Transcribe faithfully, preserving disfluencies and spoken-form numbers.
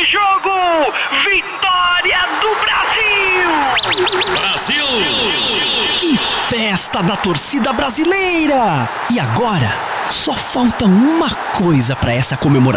jogo! Vitória do Brasil! Brasil! Que festa da torcida brasileira! E agora, só falta uma coisa para essa comemoração.